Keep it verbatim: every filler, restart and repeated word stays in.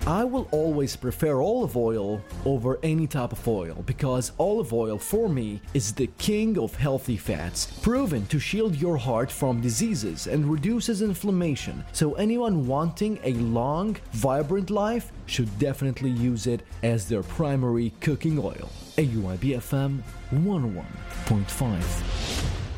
I will always prefer olive oil over any type of oil because olive oil for me is the king of healthy fats, proven to shield your heart from diseases and reduces inflammation. So anyone wanting a long, vibrant life should definitely use it as their primary cooking oil. A U I B F M one oh one point five.